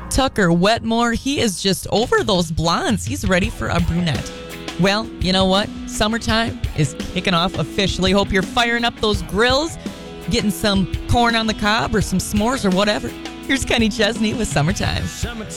Tucker Wetmore, he is just over those blondes. He's ready for a brunette. Well, you know what? Summertime is kicking off officially. Hope you're firing up those grills, getting some corn on the cob or some s'mores or whatever. Here's Kenny Chesney with Summertime.